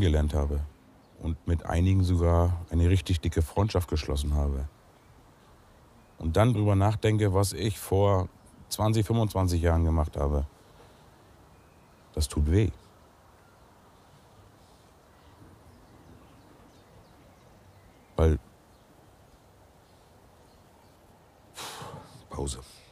kennengelernt habe und mit einigen sogar eine richtig dicke Freundschaft geschlossen habe. Und dann drüber nachdenke, was ich vor 20, 25 Jahren gemacht habe. Das tut weh. Weil... Pause.